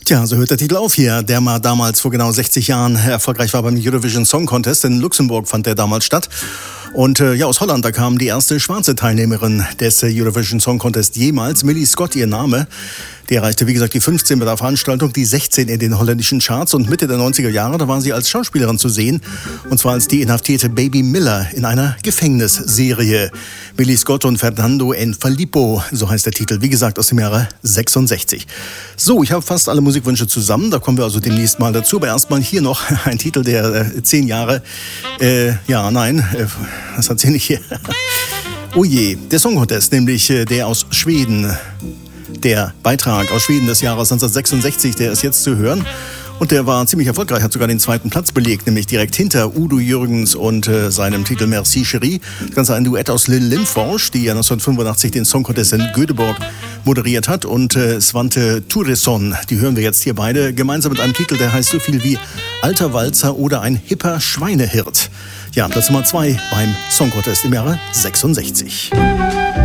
Tja, so hört der Titel auf hier, der mal damals vor genau 60 Jahren erfolgreich war beim Eurovision Song Contest. In Luxemburg fand der damals statt. Und aus Holland, da kam die erste schwarze Teilnehmerin des Eurovision Song Contest jemals, Millie Scott, ihr Name. Die erreichte, wie gesagt, die 15 bei der Veranstaltung, die 16 in den holländischen Charts. Und Mitte der 90er Jahre, da war sie als Schauspielerin zu sehen. Und zwar als die inhaftierte Baby Miller in einer Gefängnisserie. Millie Scott und Fernando en Filippo, so heißt der Titel. Wie gesagt, aus dem Jahre 66. So, ich habe fast alle Musikwünsche zusammen. Da kommen wir also demnächst mal dazu. Aber erstmal hier noch ein Titel, der 10 Jahre... was hat sie nicht hier? Oh je, der Song Contest, nämlich der aus Schweden. Der Beitrag aus Schweden des Jahres 1966, der ist jetzt zu hören. Und der war ziemlich erfolgreich, hat sogar den 2. Platz belegt, nämlich direkt hinter Udo Jürgens und seinem Titel Merci Chérie. Das Ganze ein Duett aus Lynn Lindfors, die ja 1985 den Song Contest in Göteborg moderiert hat. Und Svante Thuresson, die hören wir jetzt hier beide, gemeinsam mit einem Titel, der heißt so viel wie Alter Walzer oder ein hipper Schweinehirt. Ja, Platz Nummer 2 beim Song Contest im Jahre 66.